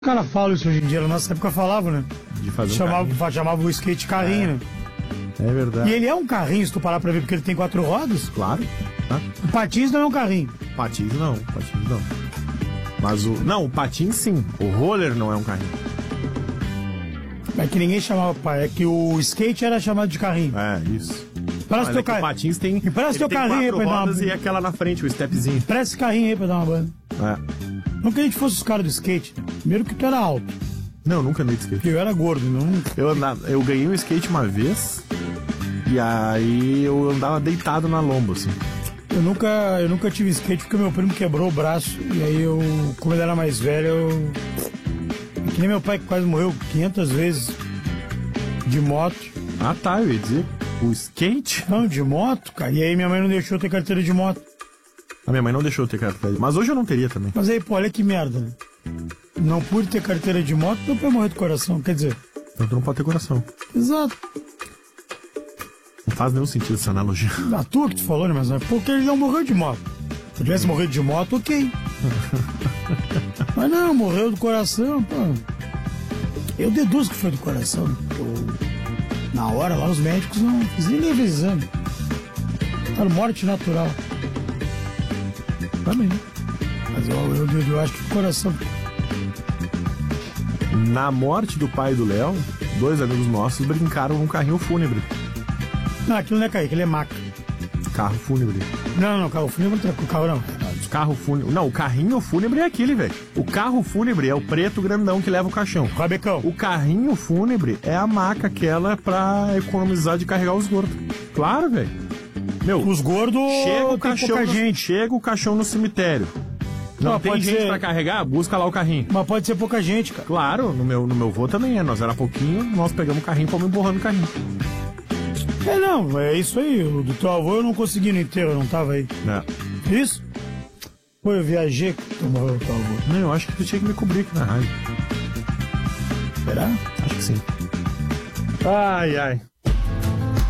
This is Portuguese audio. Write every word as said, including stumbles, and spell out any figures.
O cara fala isso hoje em dia, na nossa época falava, né? De fazer um chamava, chamava o skate carrinho, é. né? É verdade. E ele é um carrinho, se tu parar pra ver, porque ele tem quatro rodas. Claro. Tá? O patins não é um carrinho. Patins não, patins não. Mas o... Não, o patins sim. O roller não é um carrinho. É que ninguém chamava, pai. É que o skate era chamado de carrinho. É, isso. Parece teu é carrinho. O patins tem... Parece teu tem carrinho aí quatro pra dar rodas uma... e aquela na frente, o stepzinho. Parece carrinho aí pra dar uma banda. É. Não que a gente fosse os caras do skate. Né? Primeiro que tu era alto. Não, nunca andei de skate. Porque eu era gordo, não... Eu, andava, eu ganhei um skate uma vez e aí eu andava deitado na lomba, assim. Eu nunca, eu nunca tive skate porque meu primo quebrou o braço e aí eu, como ele era mais velho, eu... Que nem meu pai que quase morreu quinhentas vezes de moto. Ah tá, eu ia dizer, o skate? Não, de moto, cara. E aí minha mãe não deixou eu ter carteira de moto. A minha mãe não deixou eu ter carteira, mas hoje eu não teria também. Mas aí, pô, olha que merda, né? Não pude ter carteira de moto, meu pai morreu do coração, quer dizer... Então tu não pode ter coração. Exato. Não faz nenhum sentido essa analogia. A tua que tu falou, né? Mas não é porque ele não morreu de moto. Se tivesse morrido de moto, ok. Mas não, morreu do coração, pô. Eu deduzo que foi do coração. Eu, na hora lá, os médicos não fizeram nem ver exame. Era morte natural. Também. Mas eu, eu, eu, eu acho que do coração. Na morte do pai do Léo, dois amigos nossos brincaram num carrinho fúnebre. Não, aquilo não é carro, aquilo é maca. Carro fúnebre. Não, não, carro fúnebre não tem carro não. Carro fúnebre. Não, o carrinho fúnebre é aquele, velho. O carro fúnebre é o preto grandão que leva o caixão. Rabecão. O carrinho fúnebre é a maca aquela pra economizar de carregar os gordos. Claro, velho. Meu, os gordos chega o tem caixão pouca no, gente. Chega o caixão no cemitério. Não, não tem gente ser... pra carregar? Busca lá o carrinho. Mas pode ser pouca gente, cara. Claro, no meu, no meu vô também é. Nós era pouquinho, nós pegamos o carrinho e fomos emborrando o carrinho. É, não, é isso aí. O do teu avô eu não consegui no inteiro, eu não tava aí. É. Isso? Pô, eu viajei que tu morreu o teu avô. Não, eu acho que tu tinha que me cobrir aqui na rádio. Será? Acho que sim. Ai, ai.